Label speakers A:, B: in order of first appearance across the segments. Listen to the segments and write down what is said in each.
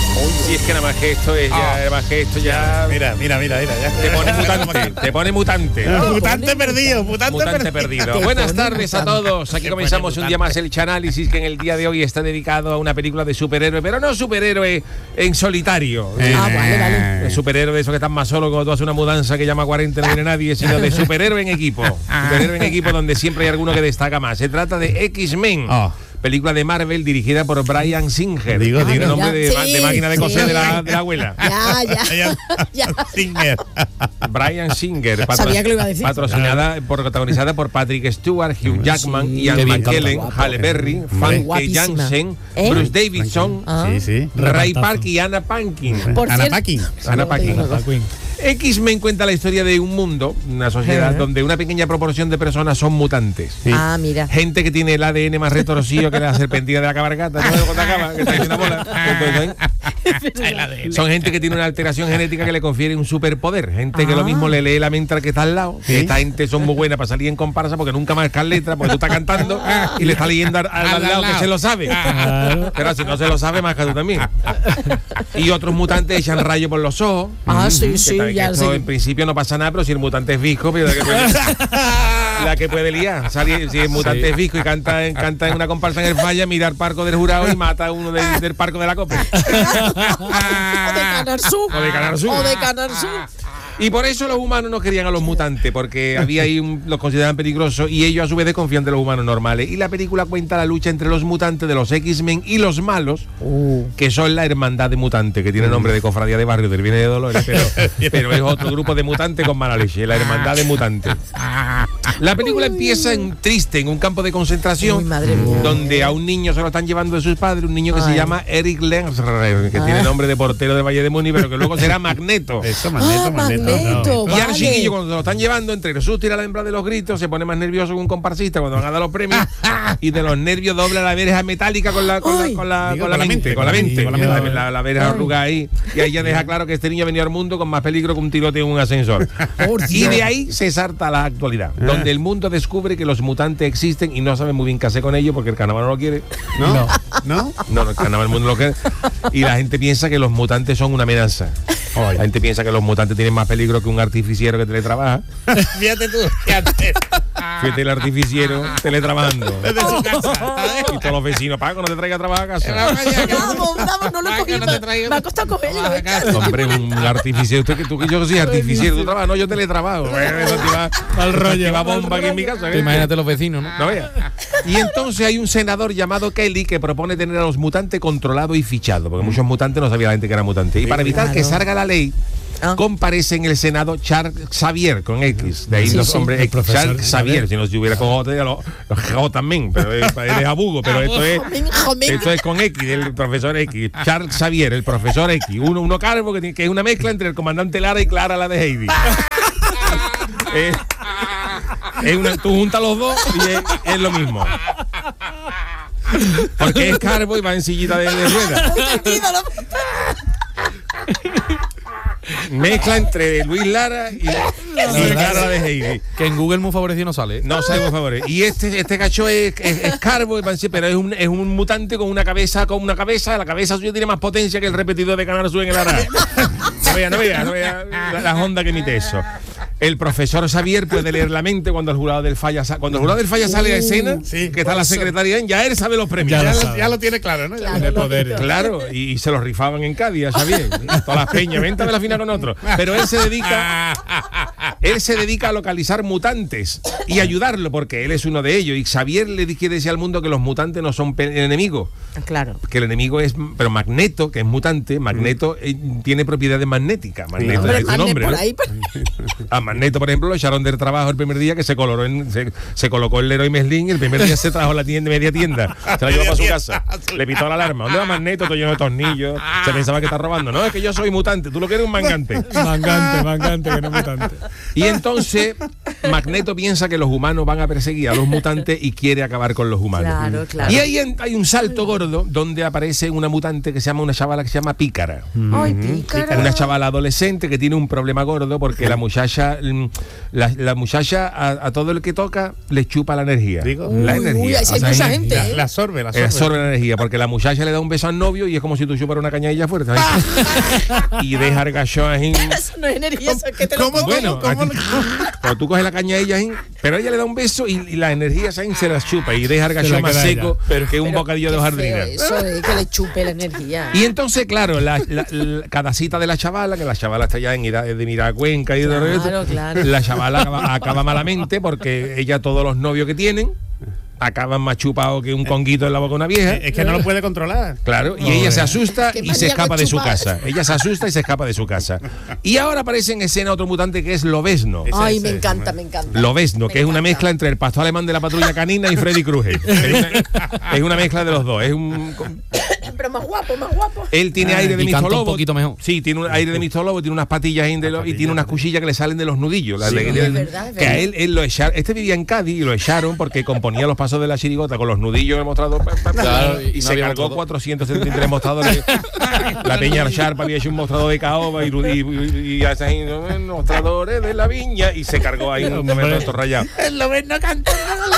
A: Si es que nada más que esto es ya, nada más que esto ya.
B: Mira, ya.
A: Te pone mutante.
B: Mutante perdido.
A: Buenas tardes a todos. Aquí comenzamos un día más el Chanálisis, que en el día de hoy está dedicado a una película de superhéroe, pero no superhéroe en solitario.
C: Vale.
A: De superhéroe de esos que están más solos cuando tú haces una mudanza que llama 40 no viene nadie, sino de superhéroe en equipo. Superhéroe en equipo donde siempre hay alguno que destaca más. Se trata de X-Men. Película de Marvel dirigida por Bryan Singer.
B: Digo.
A: El nombre de máquina de coser de la abuela.
C: Ya.
B: Singer.
A: Bryan Singer.
C: Sabía que lo iba a decir.
A: Protagonizada por Patrick Stewart, Hugh Jackman, Ian McKellen, Halle Berry, Famke Janssen, Bruce Davidson, Ray Park y Anna Paquin. Anna Paquin. X-Men cuenta la historia de un mundo, una sociedad donde una pequeña proporción de personas son mutantes.
C: Mira.
A: Gente que tiene el ADN más retorcido que la serpentina de la cabalgata, ¿no? Que está una bola. Son gente que tiene una alteración genética que le confiere un superpoder. Gente que lo mismo le lee la mente al que está al lado. Que esta gente son muy buenas para salir en comparsa porque nunca marcan letras, porque tú estás cantando y le estás leyendo al lado que se lo sabe. Pero si no se lo sabe, más que tú también. Y otros mutantes echan rayo por los ojos. Esto en principio no pasa nada, pero si el mutante es visco, pero la que puede liar. Si el mutante es visco y canta en una comparsa en el falla, mira al parco del jurado y mata a uno del parco de la COPE.
C: O de Canarsú.
A: Y por eso los humanos no querían a los mutantes, porque había ahí los consideraban peligrosos y ellos a su vez desconfían de los humanos normales. Y la película cuenta la lucha entre los mutantes de los X-Men y los malos, que son la hermandad de mutantes, que tiene nombre de cofradía de barrio del Viene de Dolores, pero es otro grupo de mutantes con mala leche, la hermandad de mutantes. La película empieza en un campo de concentración, donde a un niño se lo están llevando de sus padres, un niño que se llama Eric Lensrer, que tiene nombre de portero de Valle de Muni, pero que luego será Magneto.
B: Eso, Magneto.
A: Y al chiquillo, cuando se lo están llevando, entre el susto y la lembra de los gritos, se pone más nervioso que un comparsista cuando van a dar los premios, y de los nervios dobla la verja metálica con la mente. La verja arrugada ahí. Y ahí ya deja claro que este niño ha venido al mundo con más peligro que un tiroteo en un ascensor. Y de ahí se salta a la actualidad, donde el mundo descubre que los mutantes existen y no sabe muy bien qué hacer con ellos porque el carnaval no lo quiere. No, el carnaval el mundo lo quiere. Y la gente piensa que los mutantes son una amenaza. La gente piensa que los mutantes tienen más peligro que un artificiero que teletrabaja.
B: Fíjate tú.
A: Fíjate el artificiero teletrabajando.
B: Desde su casa.
A: Y todos los vecinos, Paco, no te traiga a trabajar a casa.
C: Vamos, no lo cogí. Me ha costado cogerlo.
A: Hombre, un artificiero. Yo soy artificiero. ¿Tú trabajas? No, yo teletrabajo.
B: Al rollo.
A: Va bomba aquí en mi casa.
D: Imagínate los vecinos, ¿no?
A: No veas. Y entonces hay un senador llamado Kelly que propone tener a los mutantes controlados y fichados, porque muchos mutantes no sabía la gente que era mutante. Y para evitar que salga la ley, comparece en el Senado Charles Xavier con X. De ahí los hombres X. Charles Xavier. Si no se hubiera con J, los G también. Pero él es abugo. Pero esto es con X, el profesor X. Charles Xavier, el profesor X. Uno calvo que es una mezcla entre el comandante Lara y Clara, la de Heidi. Tú juntas los dos y es lo mismo. Porque es calvo y va en sillita de ruedas. Mezcla entre Luis Lara y Clara de Heidi.
D: Que en Google muy favorecido no sale.
A: No sale muy favorecido. Y este cacho es calvo, pero es un mutante con una cabeza. La cabeza suya tiene más potencia que el repetidor de Canal Sur en el Ara. No vea las ondas que emite eso. El profesor Xavier puede leer la mente cuando el jurado del falla sale a escena, que está la secretaria, ya él sabe los premios.
B: Ya lo tiene claro, ¿no?
A: Claro, y se los rifaban en Cádiz a Xavier. Todas las peñas, vente a ver la final con otro. Pero él se dedica a localizar mutantes y ayudarlo, porque él es uno de ellos. Y Xavier le quiere decir al mundo que los mutantes no son el enemigo.
C: Claro.
A: Que el enemigo es. Pero Magneto, que es mutante, Magneto tiene propiedades magnéticas. Magneto es su nombre, ¿no? A Magneto, por ejemplo, lo echaron del trabajo el primer día que se colocó el Leroy Merlin. El primer día se trajo la media tienda. Se la llevó para su casa. Le pitó la alarma. ¿Dónde va Magneto? Todo lleno de tornillos. Se pensaba que está robando. No, es que yo soy mutante. Tú lo que eres un mangante.
B: Mangante, que no mutante.
A: Y entonces Magneto piensa que los humanos van a perseguir a los mutantes y quiere acabar con los humanos.
C: Claro.
A: Y ahí hay un salto gordo donde aparece una mutante que se llama una chavala que se llama Pícara.
C: Ay, Pícara.
A: Una chavala adolescente que tiene un problema gordo porque la muchacha la muchacha a todo el que toca le chupa la energía. La energía.
C: Uy, hay mucha gente, ¿eh?
B: La absorbe.
A: Absorbe la energía, porque la muchacha le da un beso al novio y es como si tú chuparas una cañadilla fuerte. Y deja el gacho ahí.
C: Eso no es energía, eso es que te lo comes.
A: Bueno, cuando tú coges la cañadilla ahí, pero ella le da un beso y la energía se la chupa y deja el gacho más seco que un bocadillo de hojaldrina.
C: Eso es que le chupe la energía.
A: Y entonces, claro, cada cita de la chavala, que la chavala está ya en edad de mirar a Cuenca y todo esto, la chavala acaba malamente porque ella, todos los novios que tienen, acaban más chupados que un conguito en la boca de una vieja.
B: Es que no lo puede controlar.
A: Claro, y ella se asusta y se escapa de su casa. Ella se asusta y se escapa de su casa. Y ahora aparece en escena otro mutante que es Lobezno.
C: Ay, me encanta.
A: Lobezno, que es una mezcla entre el pastor alemán de la patrulla canina y Freddy Krueger. Es una mezcla de los dos.
C: Pero más guapo.
A: Él tiene aire de
D: canta
A: mistolobo.
D: un poquito mejor.
A: Sí, tiene un aire de mistolobo, tiene unas patillas y tiene unas cuchillas que le salen de los nudillos.
C: Es verdad.
A: Que a él lo echaron. Este vivía en Cádiz y lo echaron porque componía los pasos de la chirigota con los nudillos del mostrador.
D: Claro,
A: y se cargó 473 mostradores. La Peña Sharp había hecho un mostrador de caoba y hace ahí mostradores de la viña y se cargó ahí un momento esto rayado.
C: Lobezno canta.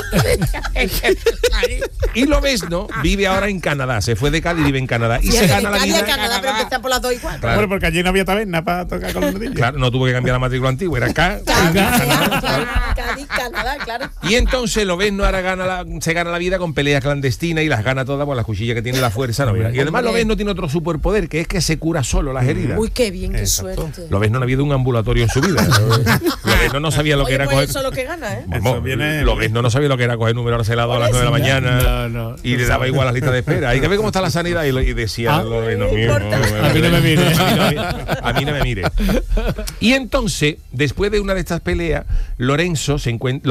A: Y Lobezno vive ahora en Canadá. Se fue de Cádiz y vive en Canadá. Y se gana la vida.
C: Canadá, pero que está por las 2 igual.
A: Claro.
B: Bueno, porque allí no había taberna para tocar con los nudillos.
A: Claro, no tuvo que cambiar la matrícula antigua, era Cádiz,
C: Canadá, claro.
A: Y entonces Lobezno ahora se gana la vida con peleas clandestinas y las gana todas por las cuchillas que tiene la fuerza. ¿No? Y además Lobezno tiene otro superpoder, que es que se cura solo las heridas.
C: Uy, qué bien, qué suerte.
A: Lobezno no había ido a un ambulatorio en su vida. Lobezno no sabía lo que era coger.
C: Eso es lo que gana, ¿eh?
A: Lobezno no sabía lo que era coger número arcelado a las 9 de la mañana y le daba igual las listas de espera. Hay que ver cómo está la sanidad y decía Lobezno,
B: a mí no me mire.
A: A mí no me mire. Y entonces, después de una de estas peleas, Lorenzo se encuentra.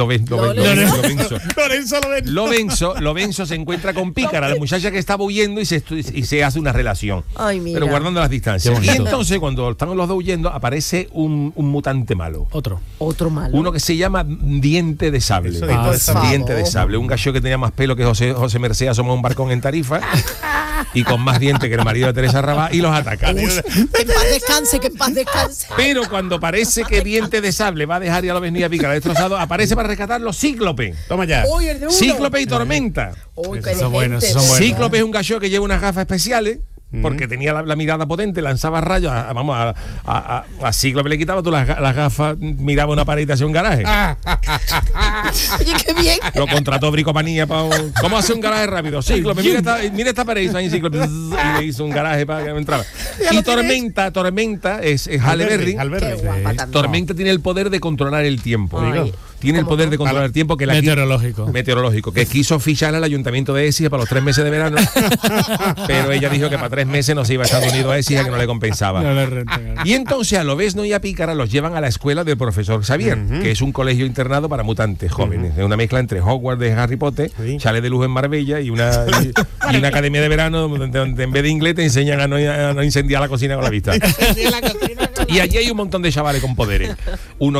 A: Lorenzo se encuentra con Pícara, la muchacha que estaba huyendo y se hace una relación.
C: Ay, mira.
A: Pero guardando las distancias. Y entonces, cuando están los dos huyendo, aparece un mutante malo.
B: Otro
C: malo.
A: Uno que se llama Diente de Sable. Diente de Sable. Un gallo que tenía más pelo que José Merced asoma un barcón en Tarifa y con más dientes que el marido de Teresa Rabá y los ataca.
C: Que en paz descanse.
A: Pero cuando parece que Diente de Sable va a dejar ya la avenida Pícara destrozado, aparece para rescatarlo Cíclope.
B: Toma ya.
C: Uy, el de uno.
A: Cíclope y Tormenta.
C: Uy,
B: son buenos.
A: Cíclope es un gallo que lleva unas gafas especiales porque tenía la mirada potente, lanzaba rayos. A Cíclope le quitaba tú las gafas, miraba una pared y hacía un garaje.
C: Oye, qué bien.
A: Lo contrató Bricomanía para... ¿Cómo hace un garaje rápido? Cíclope, mira esta pared, y Cíclope, y le hizo un garaje para que no entraba. Y Tormenta es Halle Berry. Tormenta tiene el poder de controlar el tiempo. Tiene el poder de controlar el tiempo que la meteorológico, que quiso fichar al ayuntamiento de Écija para los 3 meses de verano, pero ella dijo que para 3 meses no se iba a Estados Unidos a Écija, que no le compensaba. Y entonces a Lobezno y a Pícara los llevan a la escuela del profesor Xavier, que es un colegio internado para mutantes jóvenes, es una mezcla entre Hogwarts de Harry Potter, Chalet de Luz en Marbella y una academia de verano donde en vez de inglés te enseñan a no incendiar la cocina con la vista. Y allí hay un montón de chavales con poderes. Uno